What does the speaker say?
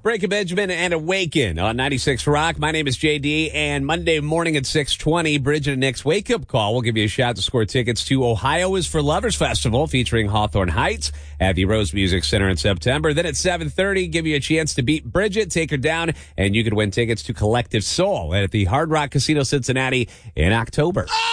Breaking Benjamin and Awaken on 96 Rock. My name is JD, and Monday morning at 6:20, Bridget and Nick's wake-up call will give you a shot to score tickets to Ohio is for Lovers Festival featuring Hawthorne Heights at the Rose Music Center in September. Then at 7:30, give you a chance to beat Bridget, take her down, and you could win tickets to Collective Soul at the Hard Rock Casino Cincinnati in October.